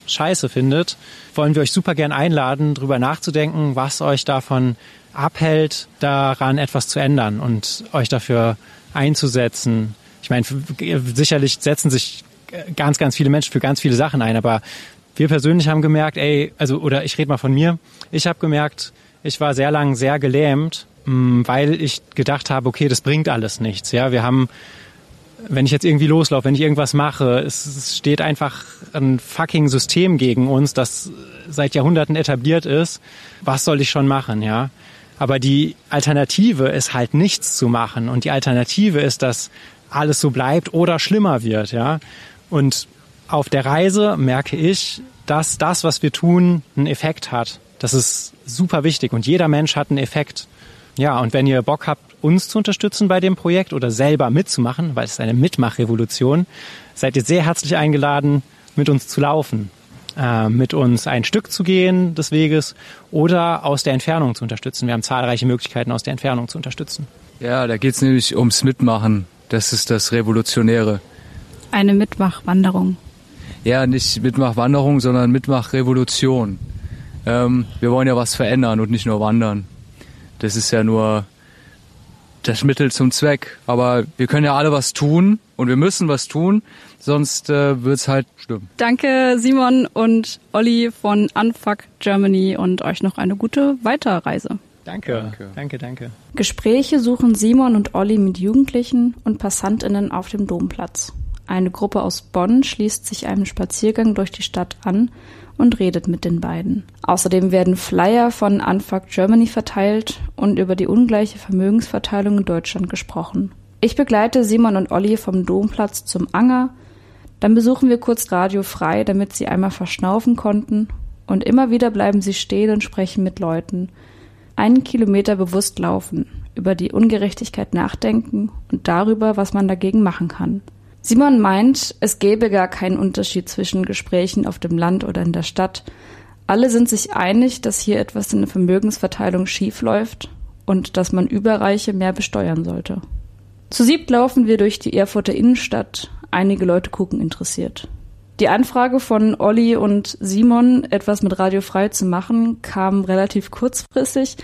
scheiße findet, wollen wir euch super gern einladen, drüber nachzudenken, was euch davon abhält, daran etwas zu ändern und euch dafür einzusetzen. Ich meine, sicherlich setzen sich ganz, ganz viele Menschen für ganz viele Sachen ein, aber wir persönlich haben gemerkt, oder ich rede mal von mir, ich habe gemerkt, ich war sehr lang sehr gelähmt, weil ich gedacht habe, okay, das bringt alles nichts. Ja, wir haben, wenn ich jetzt irgendwie loslaufe, wenn ich irgendwas mache, es steht einfach ein fucking System gegen uns, das seit Jahrhunderten etabliert ist. Was soll ich schon machen, ja? Aber die Alternative ist halt nichts zu machen und die Alternative ist, dass alles so bleibt oder schlimmer wird, ja? Und auf der Reise merke ich, dass das, was wir tun, einen Effekt hat. Das ist super wichtig und jeder Mensch hat einen Effekt. Ja, und wenn ihr Bock habt, uns zu unterstützen bei dem Projekt oder selber mitzumachen, weil es ist eine Mitmachrevolution, seid ihr sehr herzlich eingeladen, mit uns zu laufen, mit uns ein Stück zu gehen des Weges oder aus der Entfernung zu unterstützen. Wir haben zahlreiche Möglichkeiten, aus der Entfernung zu unterstützen. Ja, da geht's nämlich ums Mitmachen. Das ist das Revolutionäre. Eine Mitmachwanderung. Ja, nicht Mitmachwanderung, sondern Mitmachrevolution. Wir wollen ja was verändern und nicht nur wandern. Das ist ja nur das Mittel zum Zweck. Aber wir können ja alle was tun und wir müssen was tun, sonst wird's halt stimmen. Danke Simon und Olli von Unfuck Germany und euch noch eine gute Weiterreise. Danke. Gespräche suchen Simon und Olli mit Jugendlichen und PassantInnen auf dem Domplatz. Eine Gruppe aus Bonn schließt sich einem Spaziergang durch die Stadt an und redet mit den beiden. Außerdem werden Flyer von Unfuck Germany verteilt und über die ungleiche Vermögensverteilung in Deutschland gesprochen. Ich begleite Simon und Olli vom Domplatz zum Anger, dann besuchen wir kurz Radio Frei, damit sie einmal verschnaufen konnten und immer wieder bleiben sie stehen und sprechen mit Leuten. 1 Kilometer bewusst laufen, über die Ungerechtigkeit nachdenken und darüber, was man dagegen machen kann. Simon meint, es gäbe gar keinen Unterschied zwischen Gesprächen auf dem Land oder in der Stadt. Alle sind sich einig, dass hier etwas in der Vermögensverteilung schief läuft und dass man Überreiche mehr besteuern sollte. Zu 7 laufen wir durch die Erfurter Innenstadt. Einige Leute gucken interessiert. Die Anfrage von Olli und Simon, etwas mit Radio Frei zu machen, kam relativ kurzfristig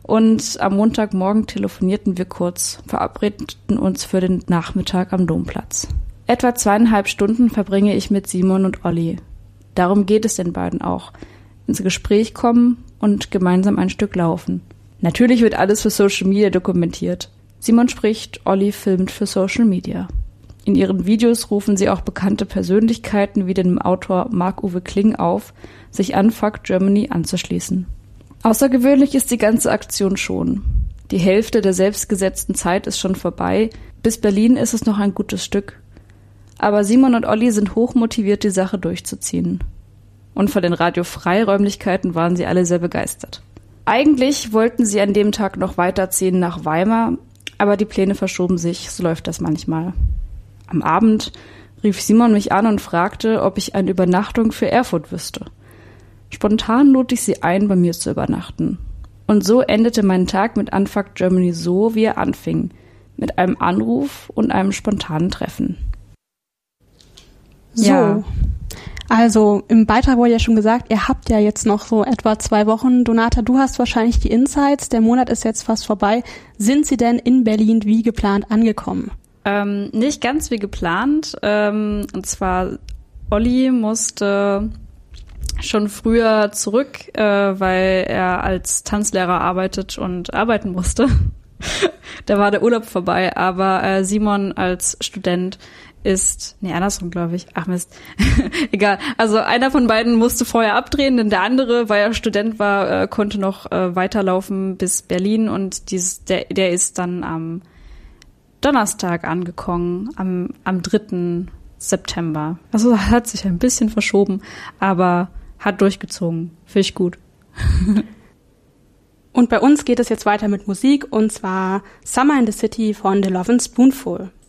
und am Montagmorgen telefonierten wir kurz, verabredeten uns für den Nachmittag am Domplatz. Etwa 2,5 Stunden verbringe ich mit Simon und Olli. Darum geht es den beiden auch. Ins Gespräch kommen und gemeinsam ein Stück laufen. Natürlich wird alles für Social Media dokumentiert. Simon spricht, Olli filmt für Social Media. In ihren Videos rufen sie auch bekannte Persönlichkeiten wie den Autor Marc-Uwe Kling auf, sich Unfuck Germany anzuschließen. Außergewöhnlich ist die ganze Aktion schon. Die Hälfte der selbstgesetzten Zeit ist schon vorbei. Bis Berlin ist es noch ein gutes Stück. Aber Simon und Olli sind hochmotiviert, die Sache durchzuziehen. Und von den Radio-Frei-Räumlichkeiten waren sie alle sehr begeistert. Eigentlich wollten sie an dem Tag noch weiterziehen nach Weimar, aber die Pläne verschoben sich, so läuft das manchmal. Am Abend rief Simon mich an und fragte, ob ich eine Übernachtung für Erfurt wüsste. Spontan lud ich sie ein, bei mir zu übernachten. Und so endete mein Tag mit Unfuck Germany so, wie er anfing, mit einem Anruf und einem spontanen Treffen. So, ja. Also im Beitrag wurde ja schon gesagt, ihr habt ja jetzt noch so etwa 2 Wochen. Donata, du hast wahrscheinlich die Insights, der Monat ist jetzt fast vorbei. Sind sie denn in Berlin wie geplant angekommen? Nicht ganz wie geplant. Und zwar Olli musste schon früher zurück, weil er als Tanzlehrer arbeitet und arbeiten musste. Da war der Urlaub vorbei, aber Simon als Student ist, andersrum glaube ich. Ach Mist. Egal. Also einer von beiden musste vorher abdrehen, denn der andere, weil er Student war, konnte noch weiterlaufen bis Berlin und der ist dann am Donnerstag angekommen, am 3. September. Also hat sich ein bisschen verschoben, aber hat durchgezogen. Finde ich gut. Und bei uns geht es jetzt weiter mit Musik, und zwar Summer in the City von The Lovin' Spoonful.